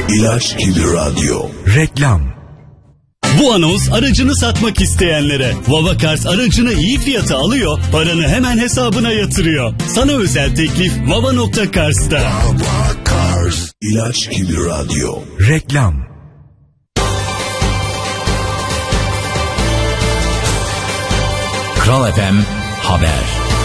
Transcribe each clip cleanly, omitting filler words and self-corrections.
İlaç gibi radyo. Reklam. Bu anons aracını satmak isteyenlere. Vavakars aracını iyi fiyata alıyor, paranı hemen hesabına yatırıyor. Sana özel teklif Vava.Kars'ta. Vavakars. İlaç gibi radyo. Reklam. Kral FM Haber.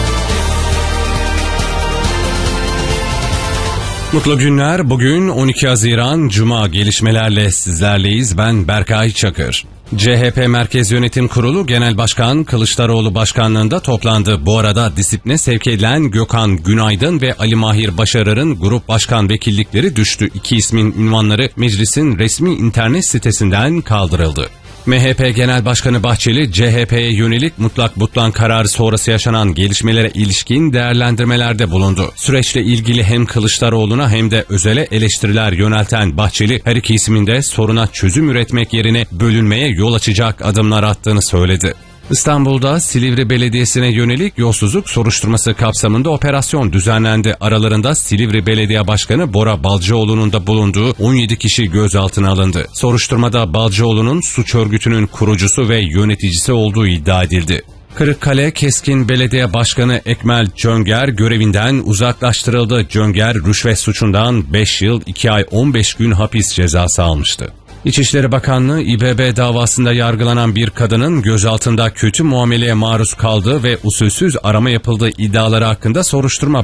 Mutlu günler. Bugün 12 Haziran Cuma, gelişmelerle sizlerleyiz. Ben Berkay Çakır. CHP Merkez Yönetim Kurulu Genel Başkan Kılıçdaroğlu başkanlığında toplandı. Bu arada disipline sevk edilen Gökhan Günaydın ve Ali Mahir Başarır'ın grup başkan vekillikleri düştü. İki ismin ünvanları meclisin resmi internet sitesinden kaldırıldı. MHP Genel Başkanı Bahçeli, CHP'ye yönelik mutlak butlan kararı sonrası yaşanan gelişmelere ilişkin değerlendirmelerde bulundu. Süreçle ilgili hem Kılıçdaroğlu'na hem de Özel'e eleştiriler yönelten Bahçeli, her iki ismin de soruna çözüm üretmek yerine bölünmeye yol açacak adımlar attığını söyledi. İstanbul'da Silivri Belediyesi'ne yönelik yolsuzluk soruşturması kapsamında operasyon düzenlendi. Aralarında Silivri Belediye Başkanı Bora Balcıoğlu'nun da bulunduğu 17 kişi gözaltına alındı. Soruşturmada Balcıoğlu'nun suç örgütünün kurucusu ve yöneticisi olduğu iddia edildi. Kırıkkale Keskin Belediye Başkanı Ekmel Cönger görevinden uzaklaştırıldı. Cönger rüşvet suçundan 5 yıl 2 ay 15 gün hapis cezası almıştı. İçişleri Bakanlığı, İBB davasında yargılanan bir kadının gözaltında kötü muameleye maruz kaldığı ve usulsüz arama yapıldığı iddiaları hakkında soruşturma